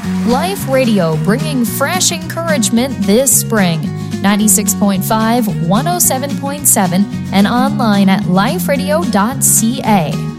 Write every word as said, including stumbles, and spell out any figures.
Life Radio, bringing fresh encouragement this spring. ninety-six point five, one oh seven point seven, and online at life radio dot c a.